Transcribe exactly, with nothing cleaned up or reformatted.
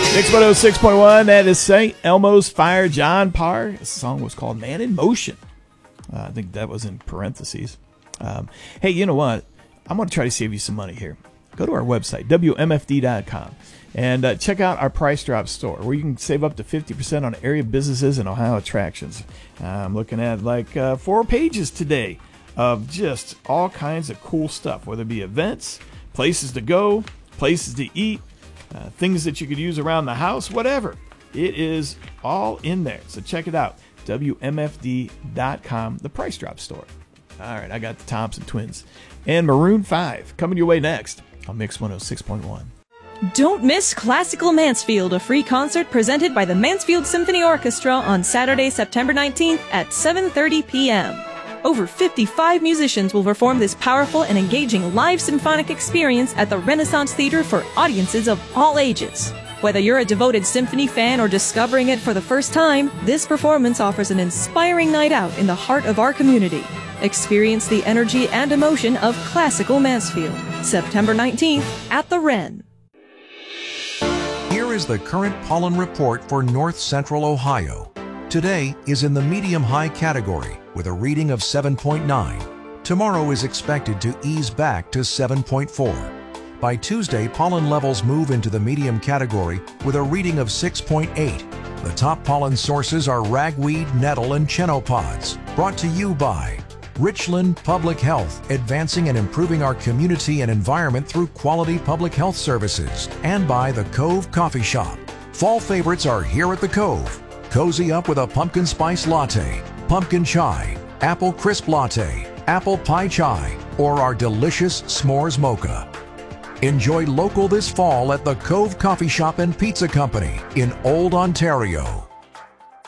Mix one oh six point one, that is Saint Elmo's Fire, John Parr. The song was called Man in Motion. Uh, I think that was in parentheses. Um, hey, you know what? I'm going to try to save you some money here. Go to our website, W M F D dot com, and uh, check out our Price Drop store, where you can save up to fifty percent on area businesses and Ohio attractions. Uh, I'm looking at like uh, four pages today of just all kinds of cool stuff, whether it be events, places to go, places to eat, uh, things that you could use around the house, whatever. It is all in there. So check it out, W M F D dot com, the Price Drop store. All right, I got the Thompson Twins and Maroon five coming your way next on Mix one oh six point one. Don't miss Classical Mansfield, a free concert presented by the Mansfield Symphony Orchestra on Saturday, September nineteenth at seven thirty p.m. Over fifty-five musicians will perform this powerful and engaging live symphonic experience at the Renaissance Theater for audiences of all ages. Whether you're a devoted symphony fan or discovering it for the first time, this performance offers an inspiring night out in the heart of our community. Experience the energy and emotion of Classical Mansfield, September nineteenth at the Wren. Here is the current pollen report for North Central Ohio. Today is in the medium-high category with a reading of seven point nine. Tomorrow is expected to ease back to seven point four. By Tuesday, pollen levels move into the medium category with a reading of six point eight. The top pollen sources are ragweed, nettle, and chennopods. Brought to you by Richland Public Health, advancing and improving our community and environment through quality public health services, and by the Cove Coffee Shop. Fall favorites are here at the Cove. Cozy up with a pumpkin spice latte, pumpkin chai, apple crisp latte, apple pie chai, or our delicious s'mores mocha. Enjoy local this fall at the Cove Coffee Shop and Pizza Company in Old Ontario.